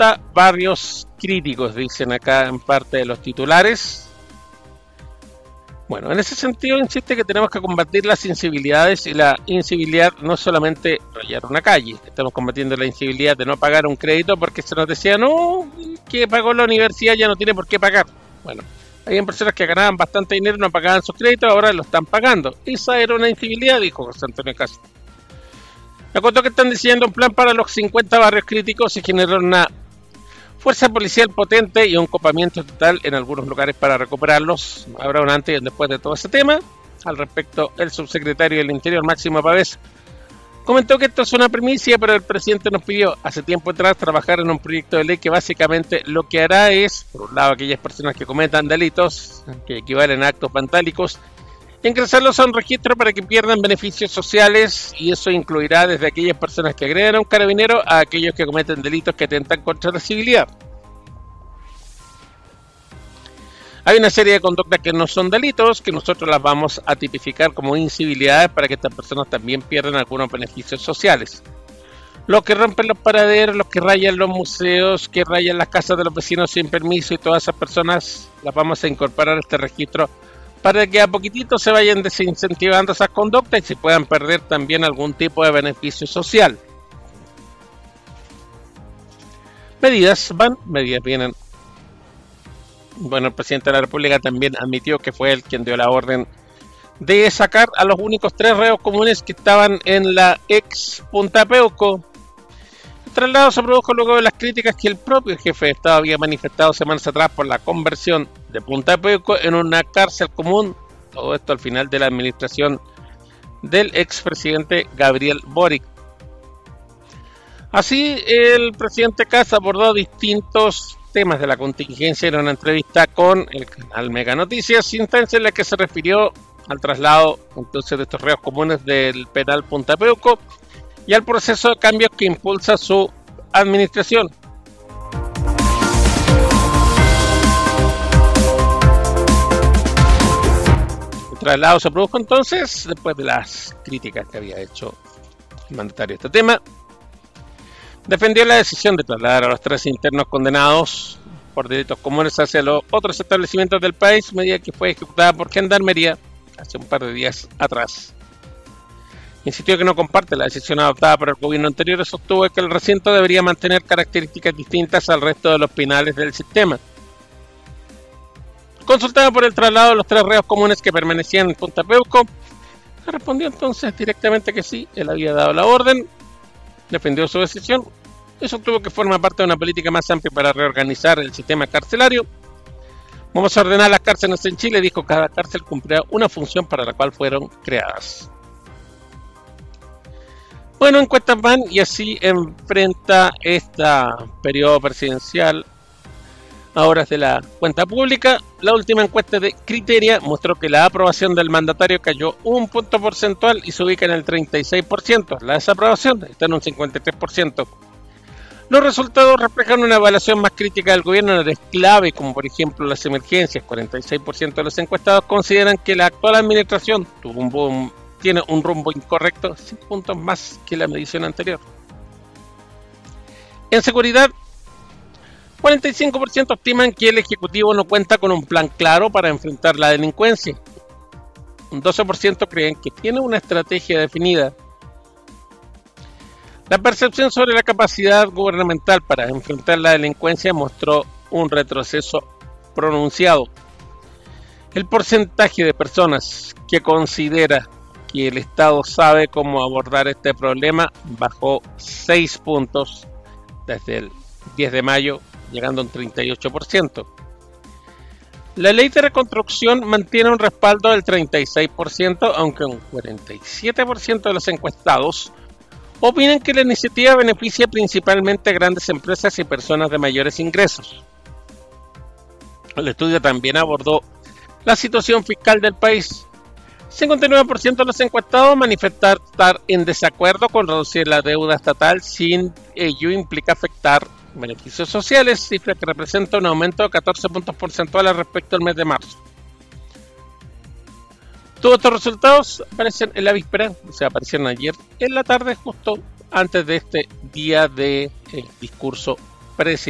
50 barrios críticos, dicen acá en parte de los titulares. Bueno, en ese sentido insiste que tenemos que combatir las incivilidades, y la incivilidad no es solamente rayar una calle. Estamos combatiendo la incivilidad de no pagar un crédito porque se nos decía, no, que pagó la universidad ya no tiene por qué pagar. Bueno, había personas que ganaban bastante dinero, no pagaban sus créditos, ahora lo están pagando. Esa era una incivilidad, dijo José Antonio Cast. Me contó que están diseñando un plan para los 50 barrios críticos y generaron una fuerza policial potente y un copamiento total en algunos lugares para recuperarlos. Habrá un antes y un después de todo ese tema. Al respecto, el subsecretario del Interior, Máximo Pavés, comentó que esto es una primicia, pero el presidente nos pidió hace tiempo atrás trabajar en un proyecto de ley que básicamente lo que hará es, por un lado, aquellas personas que cometan delitos que equivalen a actos vandálicos, ingresarlos a un registro para que pierdan beneficios sociales, y eso incluirá desde aquellas personas que agreden a un carabinero a aquellos que cometen delitos que atentan contra la civilidad. Hay una serie de conductas que no son delitos, que nosotros las vamos a tipificar como incivilidades para que estas personas también pierdan algunos beneficios sociales. Los que rompen los paraderos, los que rayan los museos, que rayan las casas de los vecinos sin permiso, y todas esas personas las vamos a incorporar a este registro para que a poquitito se vayan desincentivando esas conductas y se puedan perder también algún tipo de beneficio social. Medidas van, medidas vienen. Bueno, el presidente de la República también admitió que fue él quien dio la orden de sacar a los únicos 3 reos comunes que estaban en la ex Punta Peuco. El traslado se produjo luego de las críticas que el propio jefe de Estado había manifestado semanas atrás por la conversión de Punta Peuco en una cárcel común. Todo esto al final de la administración del expresidente Gabriel Boric. Así, el presidente Kast abordó distintos temas de la contingencia en una entrevista con el canal Mega Noticias, instancia en la que se refirió al traslado entonces de estos reos comunes del penal Punta Peuco y al proceso de cambios que impulsa su administración. El traslado se produjo entonces después de las críticas que había hecho el mandatario a este tema. Defendió la decisión de trasladar a los 3 internos condenados por delitos comunes hacia los otros establecimientos del país, medida que fue ejecutada por Gendarmería hace un par de días atrás. Insistió que no comparte la decisión adoptada por el gobierno anterior y sostuvo que el recinto debería mantener características distintas al resto de los penales del sistema. Consultado por el traslado de los 3 reos comunes que permanecían en Punta Peuco, respondió entonces directamente que sí, él había dado la orden. Defendió su decisión y sostuvo que forma parte de una política más amplia para reorganizar el sistema carcelario. Vamos a ordenar las cárceles en Chile, dijo, cada cárcel cumplirá una función para la cual fueron creadas. Bueno, encuestas van y así enfrenta este periodo presidencial a horas de la cuenta pública. La última encuesta de Criteria mostró que la aprobación del mandatario cayó 1 punto porcentual y se ubica en el 36%. La desaprobación está en un 53%. Los resultados reflejan una evaluación más crítica del gobierno en áreas clave, como por ejemplo las emergencias. 46% de los encuestados consideran que la actual administración tiene un rumbo incorrecto, 5 puntos más que la medición anterior. En seguridad, 45% estiman que el Ejecutivo no cuenta con un plan claro para enfrentar la delincuencia. Un 12% creen que tiene una estrategia definida. La percepción sobre la capacidad gubernamental para enfrentar la delincuencia mostró un retroceso pronunciado. El porcentaje de personas que considera que el Estado sabe cómo abordar este problema bajó 6 puntos desde el 10 de mayo, llegando a un 38%. La ley de reconstrucción mantiene un respaldo del 36%, aunque un 47% de los encuestados opinan que la iniciativa beneficia principalmente a grandes empresas y personas de mayores ingresos. El estudio también abordó la situación fiscal del país. 59% de los encuestados manifestaron estar en desacuerdo con reducir la deuda estatal sin ello implica afectar beneficios sociales, cifra que representa un aumento de 14 puntos porcentuales respecto al mes de marzo. Todos estos resultados aparecen en la víspera, o sea, aparecieron ayer en la tarde, justo antes de este día de discurso presidencial.